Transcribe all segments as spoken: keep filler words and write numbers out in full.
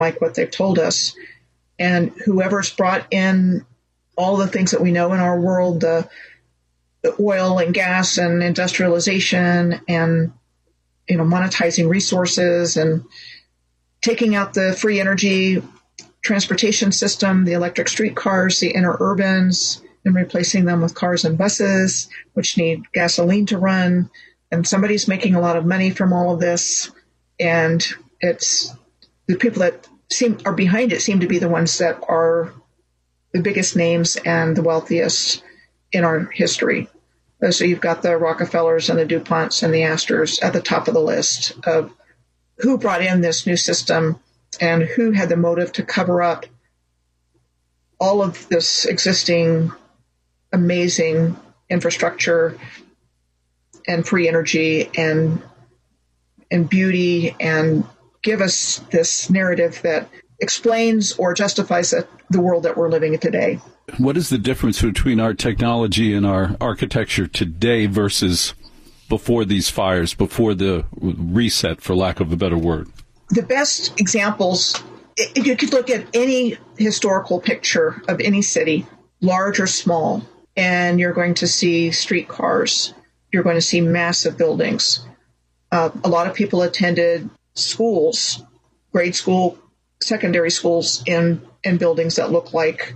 like what they've told us. And whoever's brought in all the things that we know in our world, the, the oil and gas and industrialization and, you know, monetizing resources and taking out the free energy transportation system, the electric streetcars, the interurbans, and replacing them with cars and buses, which need gasoline to run. And somebody's making a lot of money from all of this. And it's the people that seem are behind it seem to be the ones that are the biggest names and the wealthiest in our history. So you've got the Rockefellers and the DuPonts and the Astors at the top of the list of who brought in this new system and who had the motive to cover up all of this existing amazing infrastructure and free energy and and beauty, and give us this narrative that explains or justifies the, the world that we're living in today. What is the difference between our technology and our architecture today versus before these fires, before the reset, for lack of a better word? The best examples, if you could look at any historical picture of any city, large or small, and you're going to see streetcars, you're going to see massive buildings. Uh, a lot of people attended schools, grade school, secondary schools in, in buildings that look like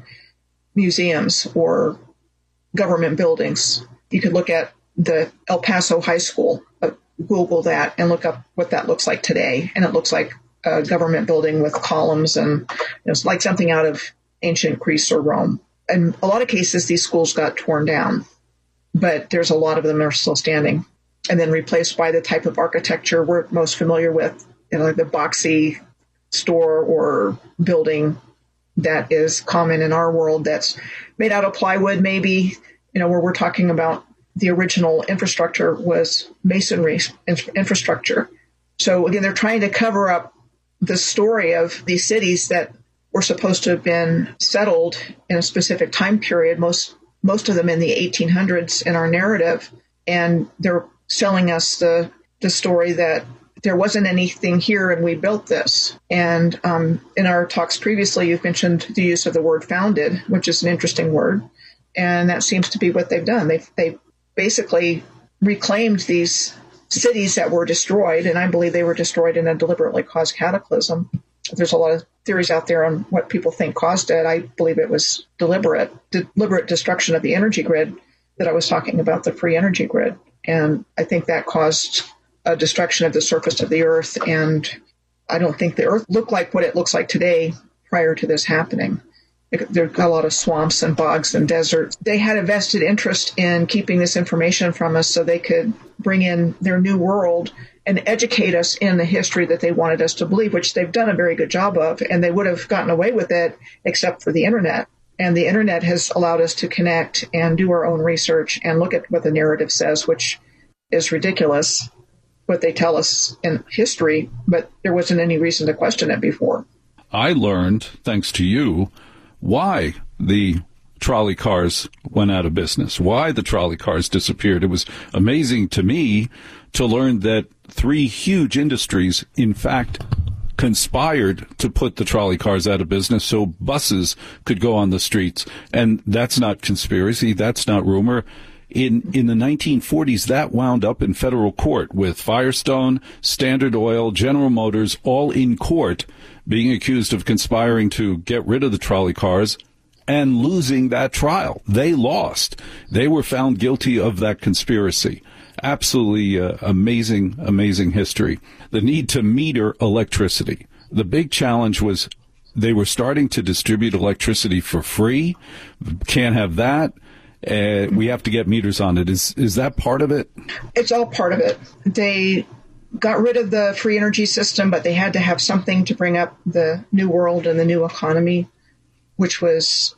museums or government buildings. You could look at the El Paso High School, uh, Google that and look up what that looks like today. And it looks like a government building with columns, and you know, it's like something out of ancient Greece or Rome. In a lot of cases, these schools got torn down, but there's a lot of them that are still standing and then replaced by the type of architecture we're most familiar with, you know, like the boxy store or building that is common in our world that's made out of plywood, maybe, you know, where we're talking about the original infrastructure was masonry infrastructure. So again, they're trying to cover up the story of these cities that were supposed to have been settled in a specific time period, most most of them in the eighteen hundreds in our narrative. And they're selling us the, the story that there wasn't anything here and we built this. And um, in our talks previously, you've mentioned the use of the word founded, which is an interesting word. And that seems to be what they've done. They've, they basically reclaimed these cities that were destroyed, and I believe they were destroyed in a deliberately caused cataclysm. There's a lot of theories out there on what people think caused it. I believe it was deliberate, deliberate destruction of the energy grid that I was talking about, the free energy grid. And I think that caused a destruction of the surface of the earth. And I don't think the earth looked like what it looks like today prior to this happening. There's a lot of swamps and bogs and deserts. They had a vested interest in keeping this information from us so they could bring in their new world and educate us in the history that they wanted us to believe, which they've done a very good job of. And they would have gotten away with it except for the internet. And the internet has allowed us to connect and do our own research and look at what the narrative says, which is ridiculous, what they tell us in history, but there wasn't any reason to question it before. I learned, thanks to you, why the trolley cars went out of business, why the trolley cars disappeared. It was amazing to me to learn that three huge industries, in fact, conspired to put the trolley cars out of business so buses could go on the streets. And that's not conspiracy. That's not rumor. In in the nineteen forties, that wound up in federal court with Firestone, Standard Oil, General Motors, all in court being accused of conspiring to get rid of the trolley cars and losing that trial. They lost. They were found guilty of that conspiracy. Absolutely uh, amazing, amazing history. The need to meter electricity. The big challenge was they were starting to distribute electricity for free. Can't have that. Uh, we have to get meters on it. Is is that part of it? It's all part of it. They got rid of the free energy system, but they had to have something to bring up the new world and the new economy, which was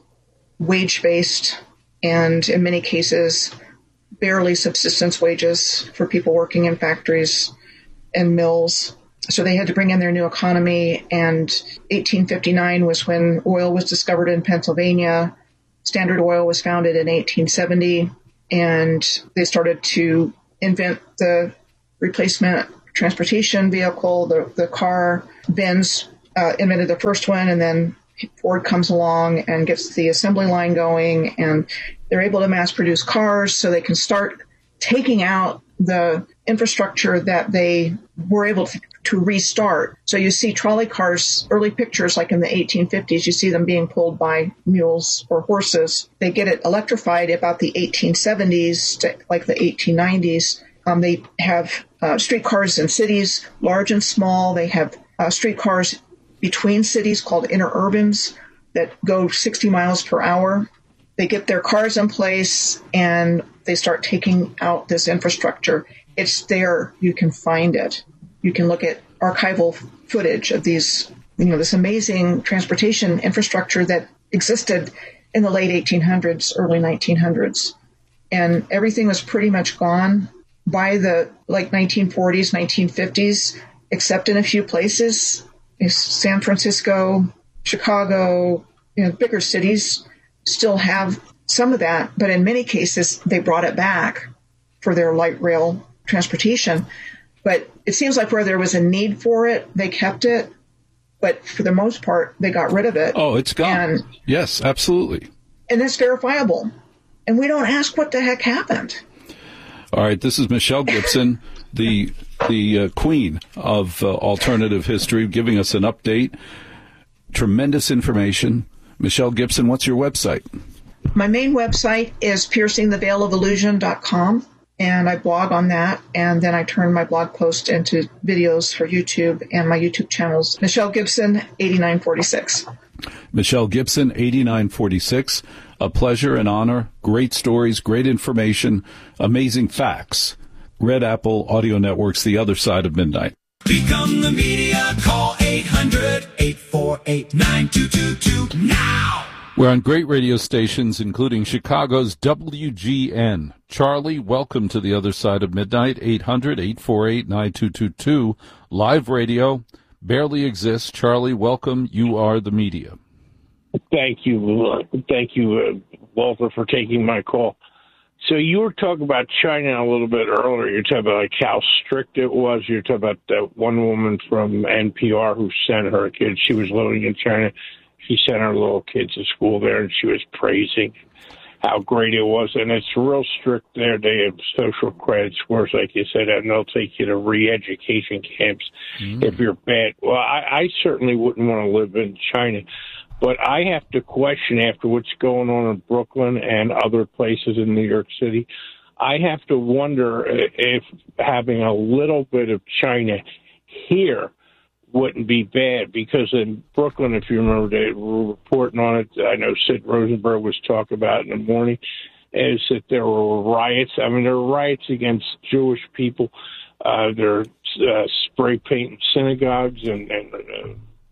wage-based and in many cases barely subsistence wages for people working in factories and mills. So they had to bring in their new economy. And eighteen fifty-nine was when oil was discovered in Pennsylvania. Standard Oil was founded in eighteen seventy, and they started to invent the replacement transportation vehicle, the, the car. Benz uh, invented the first one, and then Ford comes along and gets the assembly line going, and they're able to mass produce cars so they can start taking out the infrastructure that they were able to, to restart. So you see trolley cars, early pictures like in the eighteen fifties, you see them being pulled by mules or horses. They get it electrified about the eighteen seventies to like the eighteen nineties. Um, they have uh, streetcars in cities, large and small. They have uh, streetcars between cities called interurbans that go sixty miles per hour. They get their cars in place and they start taking out this infrastructure. It's there. You can find it. You can look at archival footage of these, you know, this amazing transportation infrastructure that existed in the late eighteen hundreds, early nineteen hundreds. And everything was pretty much gone by the like nineteen forties, nineteen fifties, except in a few places. San Francisco, Chicago, you know, bigger cities still have some of that, but in many cases they brought it back for their light rail transportation. But it seems like where there was a need for it, they kept it, but for the most part, they got rid of it. Oh, it's gone. And, yes, absolutely. And it's verifiable. And we don't ask what the heck happened. All right, this is Michelle Gibson, the the uh, queen of uh, alternative history, giving us an update. Tremendous information. Michelle Gibson, what's your website? My main website is piercing the veil of illusion dot com, and I blog on that, and then I turn my blog post into videos for YouTube, and my YouTube channel's Michelle Gibson eighty-nine forty-six. Michelle Gibson, eighty-nine forty-six. A pleasure and honor. Great stories, great information, amazing facts. Red Apple Audio Network's The Other Side of Midnight. Become the media. Call eight hundred, eight four eight, nine two two two now. We're on great radio stations, including Chicago's W G N. Charlie, welcome to The Other Side of Midnight. eight hundred, eight four eight, nine two two two. Live radio barely exists. Charlie, welcome. You are the media. Thank you. Uh, thank you, uh, Walter, for taking my call. So you were talking about China a little bit earlier. You're talking about like how strict it was. You're talking about that one woman from N P R who sent her kids. She was living in China. She sent her little kids to school there, and she was praising how great it was. And it's real strict there. They have social credit scores, like you said, and they'll take you to re-education camps mm. if you're bad. Well, I, I certainly wouldn't want to live in China. But I have to question, after what's going on in Brooklyn and other places in New York City, I have to wonder if having a little bit of China here wouldn't be bad. Because in Brooklyn, if you remember, they were reporting on it. I know Sid Rosenberg was talking about in the morning, is that there were riots. I mean, there were riots against Jewish people. Uh, they're uh, spray painting synagogues and, and uh,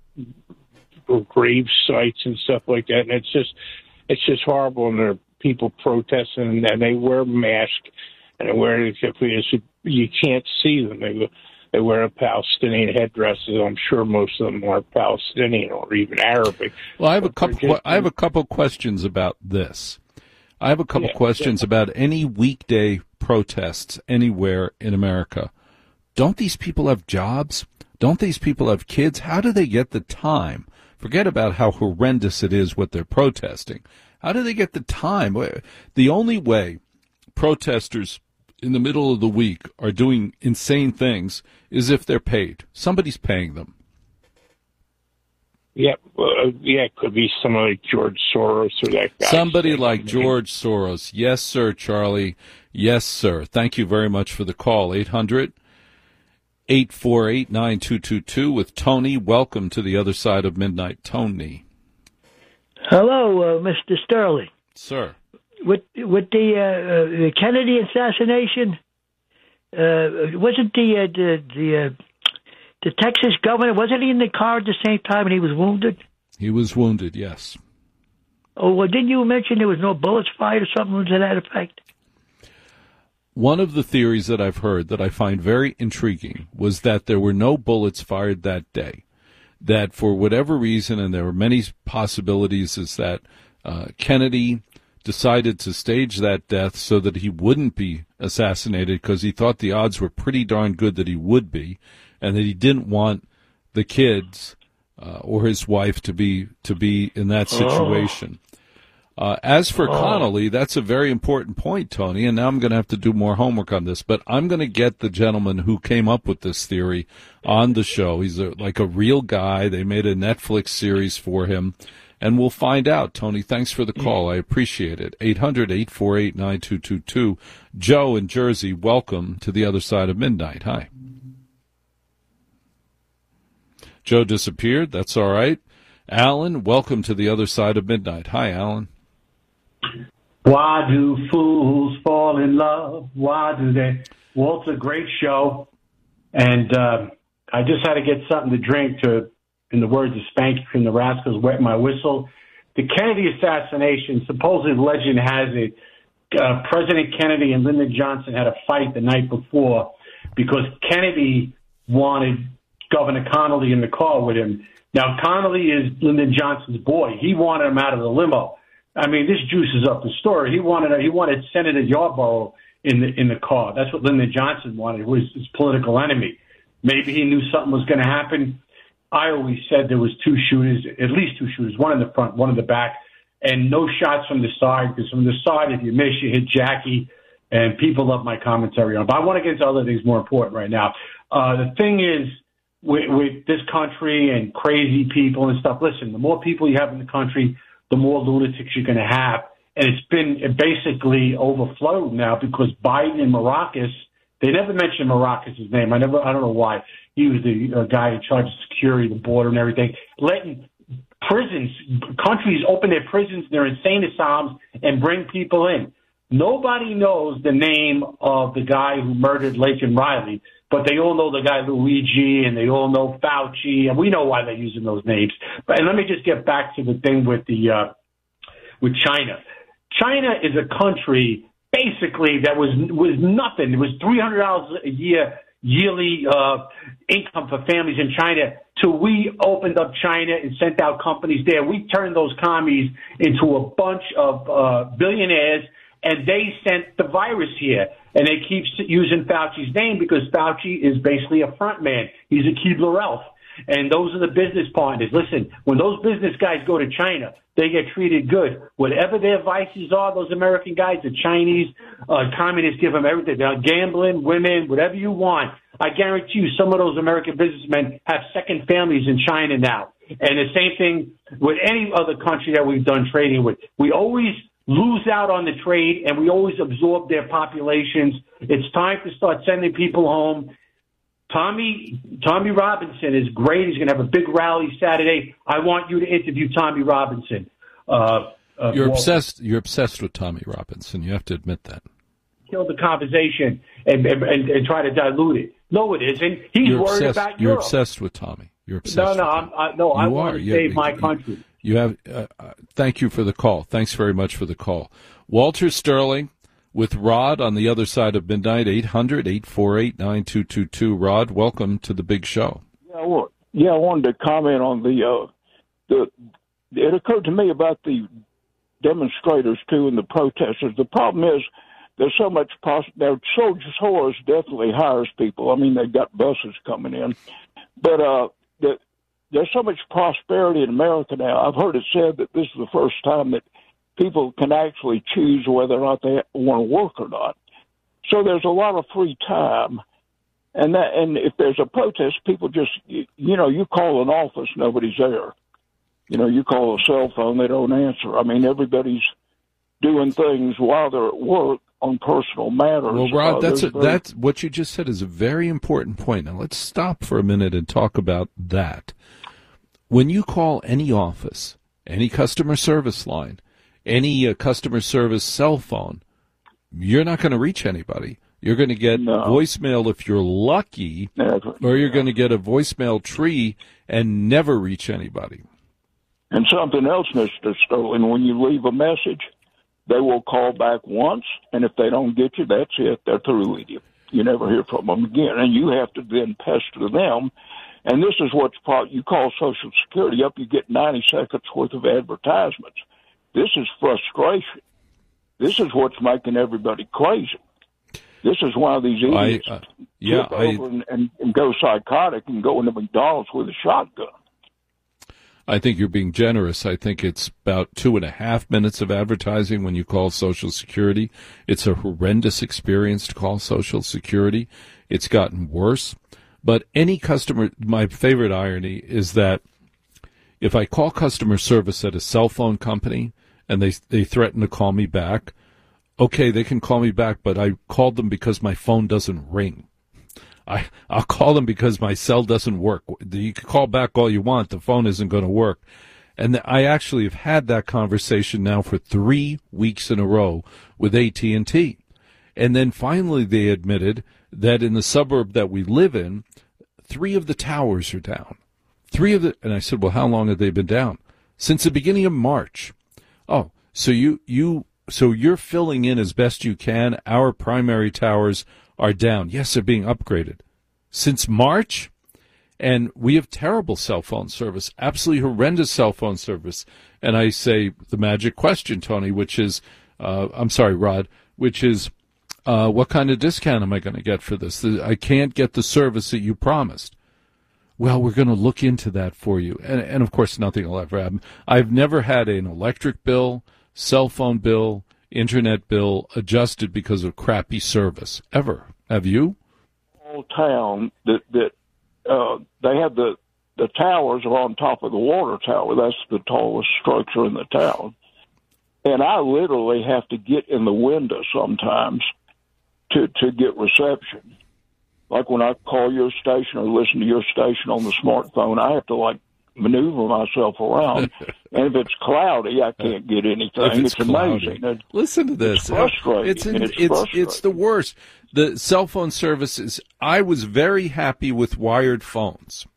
grave sites and stuff like that, and it's just it's just horrible. And there are people protesting, and they wear masks, and they wear you can't see them. They they wear Palestinian headdresses. I'm sure most of them are Palestinian or even Arabic. Well, I have a couple. Just, I have a couple questions about this. I have a couple yeah, questions yeah. about any weekday protests anywhere in America. Don't these people have jobs? Don't these people have kids? How do they get the time? Forget about how horrendous it is what they're protesting. How do they get the time? The only way protesters in the middle of the week are doing insane things is if they're paid. Somebody's paying them. Yeah, uh, yeah, it could be somebody like George Soros or that guy. Somebody like George Soros. Yes, sir, Charlie. Yes, sir. Thank you very much for the call. eight hundred, eight four eight, nine two two two with Tony. Welcome to The Other Side of Midnight. Tony. Hello, uh, Mister Sterling. Sir. With with the, uh, the Kennedy assassination, uh, wasn't the uh, the the, uh, the Texas governor, wasn't he in the car at the same time and he was wounded? He was wounded, yes. Oh, well, didn't you mention there was no bullets fired or something to that effect? One of the theories that I've heard that I find very intriguing was that there were no bullets fired that day. That for whatever reason, and there were many possibilities, is that uh, Kennedy decided to stage that death so that he wouldn't be assassinated because he thought the odds were pretty darn good that he would be, and that he didn't want the kids uh, or his wife to be to be in that situation. Uh, as for Connolly, that's a very important point, Tony, and now I'm going to have to do more homework on this, but I'm going to get the gentleman who came up with this theory on the show. He's a, like a real guy. They made a Netflix series for him, and we'll find out. Tony, thanks for the call. I appreciate it. eight hundred, eight four eight, nine two two two. Joe in Jersey, welcome to the other side of midnight. Hi. Joe disappeared. That's all right. Alan, welcome to the other side of midnight. Hi, Alan. Why do fools fall in love? Why do they? Well, it's a great show, and uh, I just had to get something to drink to, in the words of Spanky from the Rascals, wet my whistle. The Kennedy assassination, supposedly legend has it, uh, President Kennedy and Lyndon Johnson had a fight the night before because Kennedy wanted Governor Connolly in the car with him. Now, Connolly is Lyndon Johnson's boy. He wanted him out of the limo. I mean, this juices up the story. He wanted he wanted Senator Yarborough in the in the car. That's what Lyndon Johnson wanted. It was his political enemy. Maybe he knew something was going to happen. I always said there was two shooters, at least two shooters, one in the front, one in the back, and no shots from the side, because from the side, if you miss, you hit Jackie, and people love my commentary on it. But I want to get into other things more important right now. Uh, the thing is, with, with this country and crazy people and stuff, listen, the more people you have in the country, the more lunatics you're going to have. And it's been basically overflowed now because Biden and Maracas, they never mentioned Maracas' name. I never, I don't know why. He was the uh, guy in charge of security, the border and everything. Letting prisons, countries open their prisons, their insane asylums, and bring people in. Nobody knows the name of the guy who murdered Laken Riley, but they all know the guy Luigi, and they all know Fauci, and we know why they're using those names. But and let me just get back to the thing with the uh, with China. China is a country basically that was was nothing. It was three hundred dollars a year yearly uh, income for families in China. Till we opened up China and sent out companies there, we turned those commies into a bunch of uh, billionaires. And they sent the virus here, and they keep using Fauci's name because Fauci is basically a front man. He's a Keebler elf, and those are the business partners. Listen, when those business guys go to China, they get treated good. Whatever their vices are, those American guys, the Chinese uh, communists give them everything. They're gambling, women, whatever you want. I guarantee you some of those American businessmen have second families in China now. And the same thing with any other country that we've done trading with. We always lose out on the trade, and we always absorb their populations. It's time to start sending people home. Tommy Tommy Robinson is great. He's going to have a big rally Saturday. I want you to interview Tommy Robinson. Uh, uh, you're Walter. obsessed. You're obsessed with Tommy Robinson. You have to admit that. Kill the conversation and, and, and try to dilute it. No, it isn't. He's you're worried obsessed, about You're Europe. obsessed with Tommy. You're obsessed. No, no, with I'm, I, no. you I want are. to You, save my you, country. You have. Uh, uh, thank you for the call. Thanks very much for the call, Walter Sterling, with Rod on the other side of midnight. eight hundred, eight four eight, nine two two two. Rod, welcome to the big show. Yeah, well, yeah. I wanted to comment on the uh, the. It occurred to me about the demonstrators too and the protesters. The problem is there's so much. Pos- their Soldiers Horse definitely hires people. I mean, they've got buses coming in, but uh, the. There's so much prosperity in America now. I've heard it said that this is the first time that people can actually choose whether or not they want to work or not. So there's a lot of free time. And that, and if there's a protest, people just, you, you know, you call an office, nobody's there. You know, you call a cell phone, they don't answer. I mean, everybody's doing things while they're at work on personal matters. Well, Rod, uh, that's a, very... that's what you just said is a very important point. Now, let's stop for a minute and talk about that. When you call any office, any customer service line, any uh, customer service cell phone, you're not going to reach anybody. You're going to get no. voicemail if you're lucky, Never. or you're going to get a voicemail tree and never reach anybody. And something else, Mister Sterling, when you leave a message, they will call back once, and if they don't get you, that's it. They're through with you. You never hear from them again, and you have to then pester them. And this is what's part. You call Social Security up, you get ninety seconds worth of advertisements. This is frustration. This is what's making everybody crazy. This is why these idiots I, uh, yeah, tip over I, and, and, and go psychotic and go into McDonald's with a shotgun. I think you're being generous. I think it's about two and a half minutes of advertising when you call Social Security. It's a horrendous experience to call Social Security. It's gotten worse. But any customer, my favorite irony is that if I call customer service at a cell phone company and they they threaten to call me back, okay, they can call me back, but I called them because my phone doesn't ring. I, I'll call them because my cell doesn't work. You can call back all you want. The phone isn't going to work. And I actually have had that conversation now for three weeks in a row with A T and T. And then finally they admitted that in the suburb that we live in, three of the towers are down. Three of the, and I said, well, how long have they been down? Since the beginning of March. Oh, so you, you, so you're filling in as best you can. Our primary towers are down. Yes, they're being upgraded. Since March? And we have terrible cell phone service, absolutely horrendous cell phone service. And I say the magic question, Tony, which is, uh, I'm sorry, Rod, which is, uh, what kind of discount am I going to get for this? I can't get the service that you promised. Well, we're going to look into that for you. And, and of course, nothing will ever happen. I've never had an electric bill, cell phone bill, internet bill adjusted because of crappy service, ever. Have you? Whole town that, that uh, they have the, the towers are on top of the water tower. That's the tallest structure in the town. And I literally have to get in the window sometimes to, to get reception. Like when I call your station or listen to your station on the smartphone, I have to like maneuver myself around. And if it's cloudy, I can't get anything. It's, it's amazing. It, Listen to this. It's frustrating. It's, in, it's, it's, frustrating. it's the worst. The cell phone services, I was very happy with wired phones.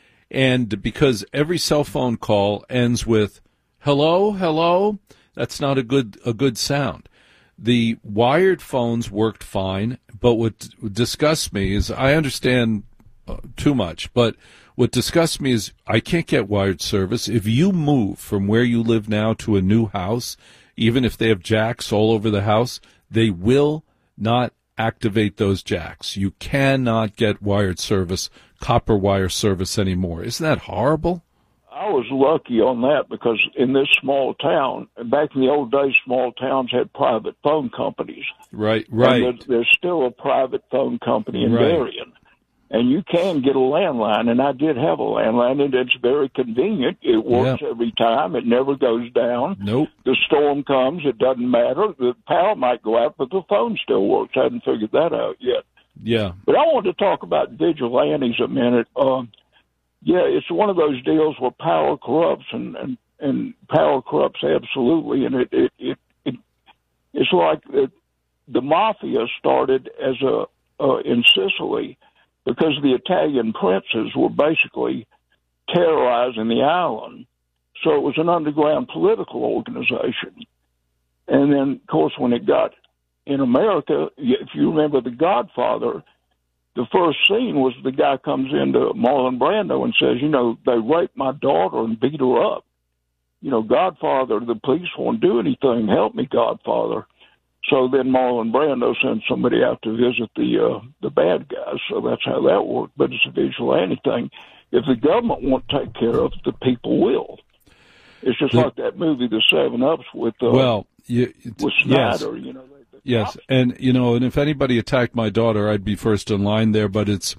And because every cell phone call ends with, hello, hello, that's not a good a good sound. The wired phones worked fine, but what disgusts me is I understand uh, too much, but what disgusts me is I can't get wired service. If you move from where you live now to a new house, even if they have jacks all over the house, they will not activate those jacks. You cannot get wired service, copper wire service anymore. Isn't that horrible? I was lucky on that because in this small town, back in the old days, small towns had private phone companies. Right, right. And there's, there's still a private phone company in Right. Darien. And you can get a landline, and I did have a landline, and it's very convenient. It works Yeah. every time. It never goes down. Nope. The storm comes. It doesn't matter. The power might go out, but the phone still works. I hadn't figured that out yet. Yeah. But I want to talk about vigilantes a minute. Um, yeah, it's one of those deals where power corrupts, and, and, and power corrupts absolutely. And it, it, it, it it's like the, the mafia started as a uh, in Sicily, because the Italian princes were basically terrorizing the island. So it was an underground political organization. And then, of course, when it got in America, if you remember The Godfather, the first scene was the guy comes into Marlon Brando and says, you know, they raped my daughter and beat her up. You know, Godfather, the police won't do anything. Help me, Godfather. So then Marlon Brando sends somebody out to visit the uh, the bad guys. So that's how that worked. But it's a vigilante thing. If the government won't take care of it, the people will. It's just the, like that movie, The Seven Ups, with uh, well, you, with Snyder. Yes. You know, the, the yes, cops. and you know, and if anybody attacked my daughter, I'd be first in line there. But it's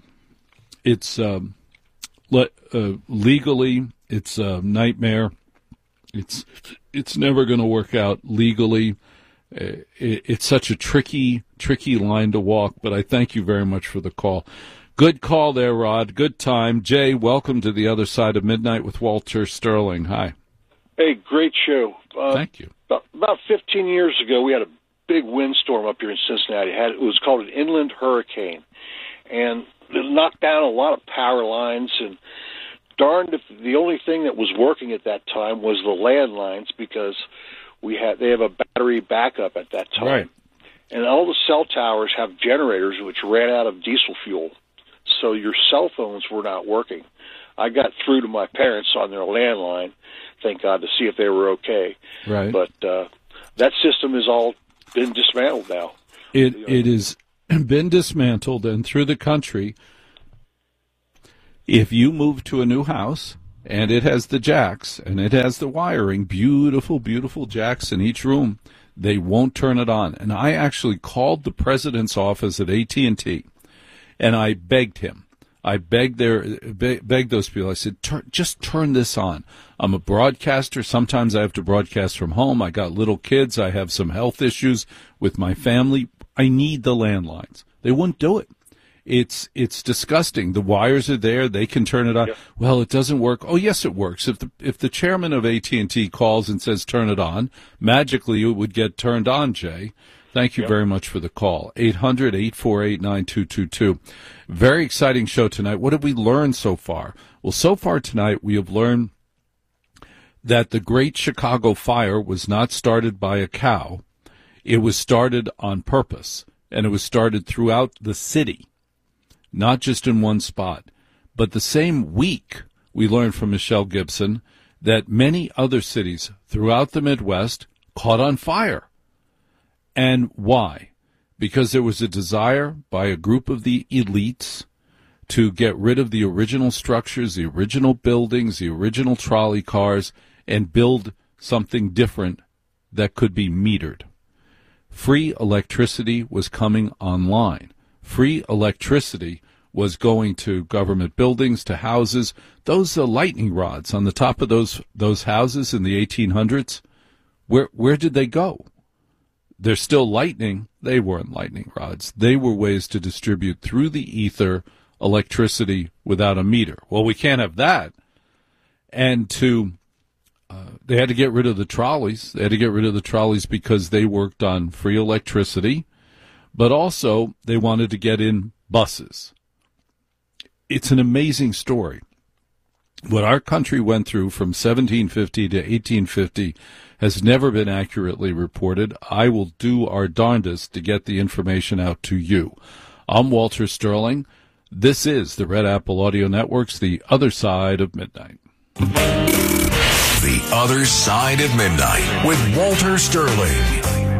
it's um, le- uh, legally, it's a nightmare. It's it's never going to work out legally. It's such a tricky, tricky line to walk, but I thank you very much for the call. Good call there, Rod. Good time. Jay, welcome to the other side of midnight with Walter Sterling. Hi. Hey, great show. Uh, thank you. About, about fifteen years ago, we had a big windstorm up here in Cincinnati. It, had, it was called an inland hurricane, and it knocked down a lot of power lines, and darned if the only thing that was working at that time was the landlines, because we had they have a battery backup at that time. Right. And all the cell towers have generators which ran out of diesel fuel, so your cell phones were not working. I got through to my parents on their landline, thank God, to see if they were okay. Right. But uh, that system has all been dismantled now. It It has been dismantled, and through the country, if you move to a new house, and it has the jacks, and it has the wiring, beautiful, beautiful jacks in each room. They won't turn it on. And I actually called the president's office at A T and T, and I begged him. I begged their, begged those people. I said, Turn, just turn this on. I'm a broadcaster. Sometimes I have to broadcast from home. I got little kids. I have some health issues with my family. I need the landlines. They wouldn't do it. It's it's disgusting. The wires are there. They can turn it on. Yep. Well, it doesn't work. Oh, yes, it works. If the if the chairman of A T and T calls and says turn it on, magically it would get turned on, Jay. Thank you yep. very much for the call. eight hundred, eight four eight, nine two two two. Very exciting show tonight. What have we learned so far? Well, so far tonight we have learned that the Great Chicago Fire was not started by a cow. It was started on purpose, and it was started throughout the city, not just in one spot. But the same week, we learned from Michelle Gibson that many other cities throughout the Midwest caught on fire. And why? Because there was a desire by a group of the elites to get rid of the original structures, the original buildings, the original trolley cars, and build something different that could be metered. Free electricity was coming online. Free electricity was going to government buildings, to houses. Those uh, lightning rods on the top of those those houses in the eighteen hundreds, where where did they go? They're still lightning. They weren't lightning rods. They were ways to distribute through the ether electricity without a meter. Well, we can't have that. And to uh, they had to get rid of the trolleys. They had to get rid of the trolleys because they worked on free electricity, but also they wanted to get in buses. It's an amazing story. What our country went through from seventeen fifty to eighteen fifty has never been accurately reported. I will do our darndest to get the information out to you. I'm Walter Sterling. This is the Red Apple Audio Network's The Other Side of Midnight. The Other Side of Midnight with Walter Sterling.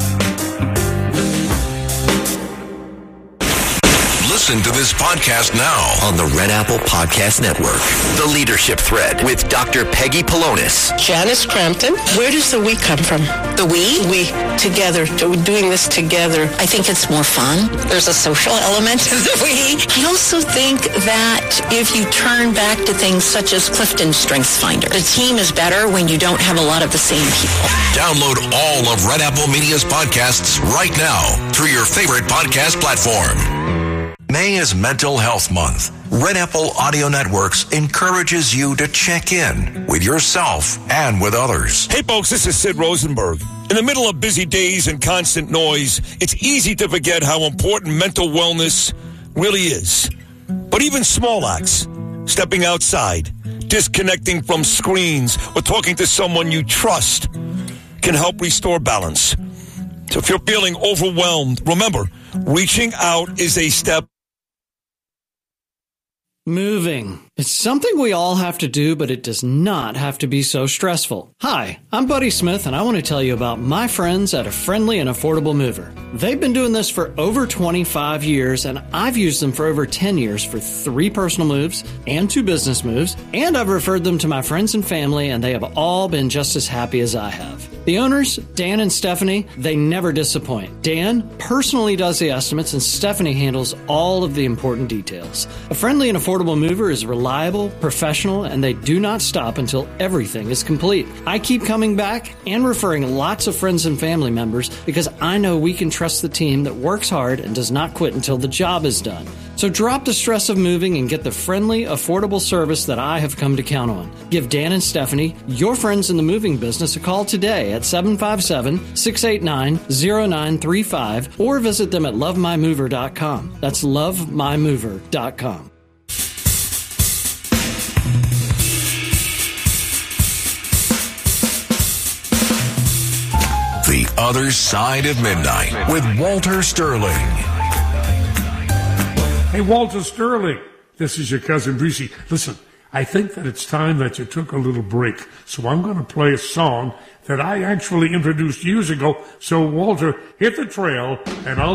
Listen to this podcast now on the Red Apple Podcast Network. The Leadership Thread with Doctor Peggy Polonis. Janice Crampton. Where does the we come from? The we? We. Together. Doing this together. I think it's more fun. There's a social element to the we. I also think that if you turn back to things such as Clifton Strengths Finder, the team is better when you don't have a lot of the same people. Download all of Red Apple Media's podcasts right now through your favorite podcast platform. May is Mental Health Month. Red Apple Audio Networks encourages you to check in with yourself and with others. Hey folks, this is Sid Rosenberg. In the middle of busy days and constant noise, it's easy to forget how important mental wellness really is. But even small acts, stepping outside, disconnecting from screens, or talking to someone you trust can help restore balance. So if you're feeling overwhelmed, remember, reaching out is a step. Moving. It's something we all have to do, but it does not have to be so stressful. Hi, I'm Buddy Smith, and I want to tell you about my friends at A Friendly and Affordable Mover. They've been doing this for over twenty-five years, and I've used them for over ten years for three personal moves and two business moves, and I've referred them to my friends and family, and they have all been just as happy as I have. The owners, Dan and Stephanie, they never disappoint. Dan personally does the estimates, and Stephanie handles all of the important details. A Friendly and Affordable Mover is reliable, professional, and they do not stop until everything is complete. I keep coming back and referring lots of friends and family members because I know we can trust the team that works hard and does not quit until the job is done. So drop the stress of moving and get the friendly, affordable service that I have come to count on. Give Dan and Stephanie, your friends in the moving business, a call today at seven five seven, six eight nine, zero nine three five or visit them at love my mover dot com. That's love my mover dot com. The Other Side of Midnight with Walter Sterling. Hey, Walter Sterling, this is your cousin Brucey. Listen, I think that it's time that you took a little break, so I'm going to play a song that I actually introduced years ago. So, Walter, hit the trail, and I'll